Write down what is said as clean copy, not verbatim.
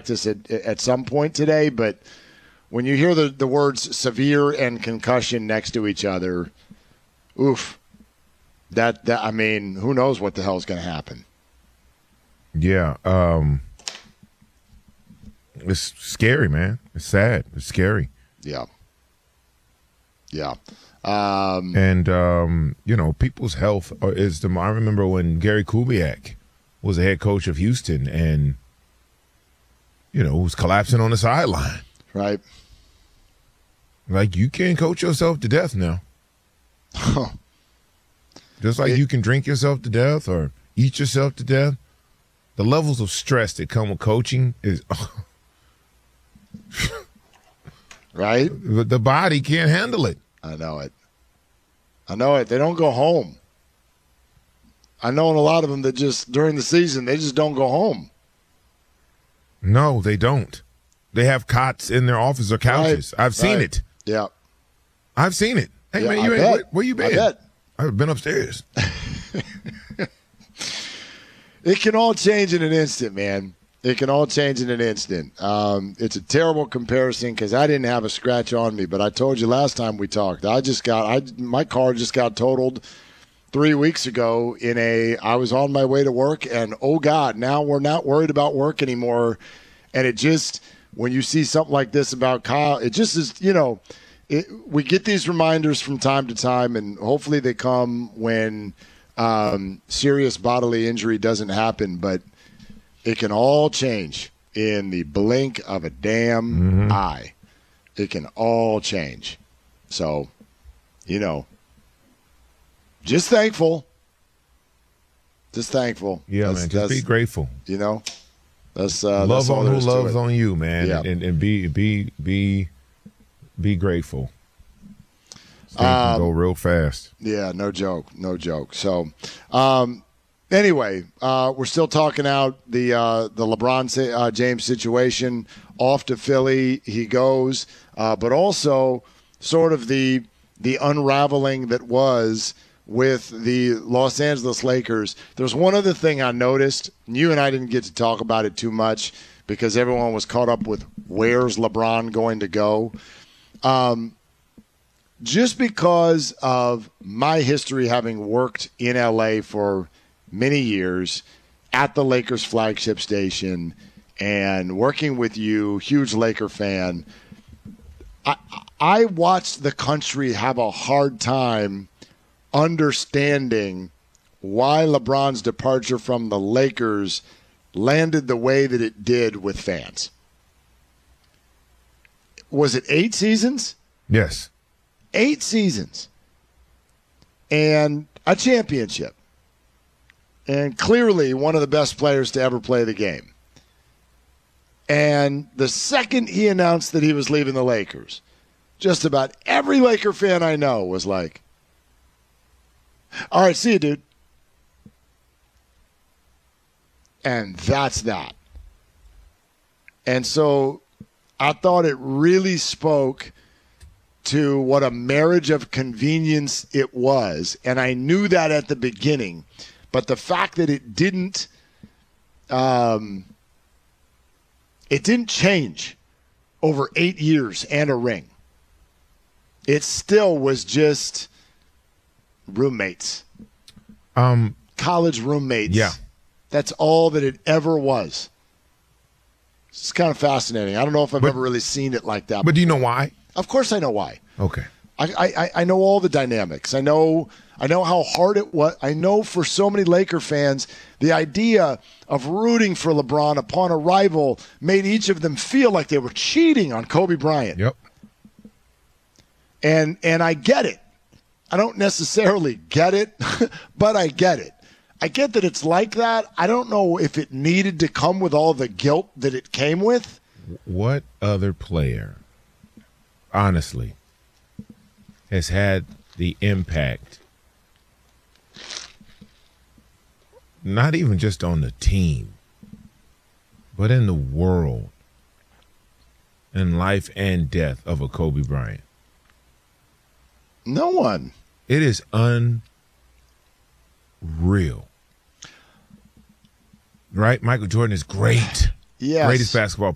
practice at some point today, but when you hear the words severe and concussion next to each other, oof. That I mean, who knows what the hell is going to happen? Yeah, it's scary, man. It's sad. It's scary. Yeah. And people's health is the. I remember when Gary Kubiak was the head coach of Houston, and was collapsing on the sideline. Right. Like, you can't coach yourself to death now. Just like you can drink yourself to death or eat yourself to death. The levels of stress that come with coaching is right. The body can't handle it. I know it. They don't go home. I know a lot of them that just during the season they just don't go home. No, they don't. They have cots in their office or couches. Right. I've seen it. Yeah, I've seen it. Hey, yeah, man, where you been? I bet. I've been upstairs. It can all change in an instant, man. It can all change in an instant. It's a terrible comparison because I didn't have a scratch on me, but I told you last time we talked. My car just got totaled 3 weeks ago I was on my way to work, and oh God, now we're not worried about work anymore. And it just, when you see something like this about Kyle, it just is, we get these reminders from time to time, and hopefully they come when serious bodily injury doesn't happen, but it can all change in the blink of a damn eye. It can all change. So, just thankful. Just thankful. Yeah, man. Just be grateful. That's love on who loves it. on you, man. Yeah. And be grateful. Things can go real fast. Yeah, no joke. So, anyway, we're still talking out the LeBron James situation. Off to Philly he goes, but also sort of the unraveling that was with the Los Angeles Lakers. There's one other thing I noticed. You and I didn't get to talk about it too much because everyone was caught up with where's LeBron going to go. Just because of my history having worked in LA for many years at the Lakers flagship station and working with you, huge Laker fan, I watched the country have a hard time understanding why LeBron's departure from the Lakers landed the way that it did with fans. Was it 8 seasons? Yes. 8 seasons. And a championship. And clearly one of the best players to ever play the game. And the second he announced that he was leaving the Lakers, just about every Laker fan I know was like, all right, see you, dude. And that's that. And so I thought it really spoke to what a marriage of convenience it was. And I knew that at the beginning. But the fact that it didn't change over 8 years and a ring. It still was just roommates. College roommates. Yeah. That's all that it ever was. It's kind of fascinating. I don't know if I've ever really seen it like that. But do you know why? Of course I know why. Okay. I know all the dynamics. I know how hard it was. I know for so many Laker fans, the idea of rooting for LeBron upon arrival made each of them feel like they were cheating on Kobe Bryant. Yep. And I get it. I don't necessarily get it, but I get it. I get that it's like that. I don't know if it needed to come with all the guilt that it came with. What other player, honestly, has had the impact, not even just on the team, but in the world, in life and death of a Kobe Bryant? No one. It is unreal. Right? Michael Jordan is great. Yes. Greatest basketball